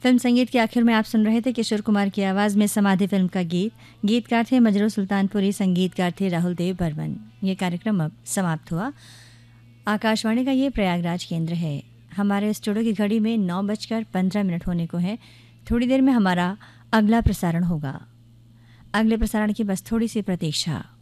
Film संगीत के आखिर में आप सुन रहे थे किशोर कुमार की आवाज़ में समाधि फिल्म का गीत। गीतकार थे मजरू सुल्तानपुरी, संगीतकार थे राहुल देव बर्मन। ये कार्यक्रम अब समाप्त हुआ। आकाशवाणी का ये प्रयागराज केंद्र है। हमारे स्टूडियो की घड़ी में 9:15 होने को है। थोड़ी देर में हमारा अगला प्रसारण होगा। अगले प्रसारण की बस थोड़ी सी प्रतीक्षा।